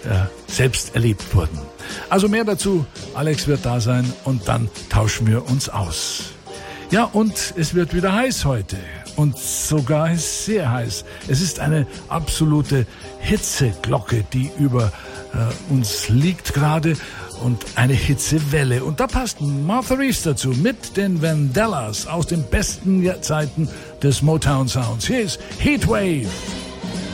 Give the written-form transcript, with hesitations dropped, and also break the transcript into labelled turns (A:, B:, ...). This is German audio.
A: selbst erlebt wurden. Also mehr dazu, Alex wird da sein und dann tauschen wir uns aus. Ja, und es wird wieder heiß heute und sogar sehr heiß. Es ist eine absolute Hitzeglocke, die über uns liegt gerade und eine Hitzewelle. Und da passt Martha Reeves dazu mit den Vandellas aus den besten Zeiten des Motown Sounds. Hier ist Heatwave.